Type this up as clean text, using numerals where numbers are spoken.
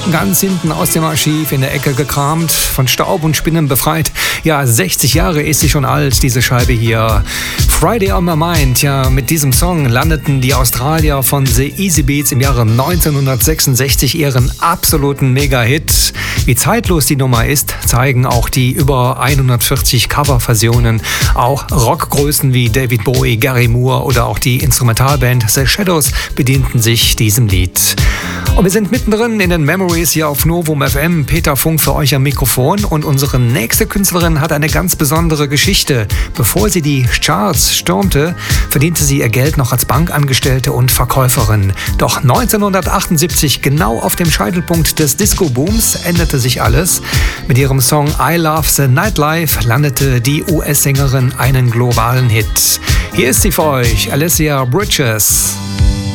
Ganz hinten aus dem Archiv in der Ecke gekramt, von Staub und Spinnen befreit. Ja, 60 Jahre ist sie schon alt, diese Scheibe hier. Friday on My Mind, ja, mit diesem Song landeten die Australier von The Easy Beats im Jahre 1966 ihren absoluten Mega-Hit. Wie zeitlos die Nummer ist, zeigen auch die über 140 Coverversionen. Auch Rockgrößen wie David Bowie, Gary Moore oder auch die Instrumentalband The Shadows bedienten sich diesem Lied. Und wir sind mittendrin in den Memories hier auf Novum FM. Peter Funk für euch am Mikrofon. Und unsere nächste Künstlerin hat eine ganz besondere Geschichte. Bevor sie die Charts stürmte, verdiente sie ihr Geld noch als Bankangestellte und Verkäuferin. Doch 1978, genau auf dem Scheitelpunkt des Disco-Booms, änderte sich alles. Mit ihrem Song I Love the Nightlife landete die US-Sängerin einen globalen Hit. Hier ist sie für euch, Alicia Bridges.